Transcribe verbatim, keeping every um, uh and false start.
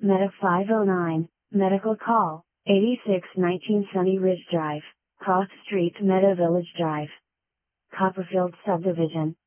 Meta five oh nine, Medical Call, eighty-six nineteen Sunny Ridge Drive, Cross Street, Meta Village Drive, Copperfield Subdivision.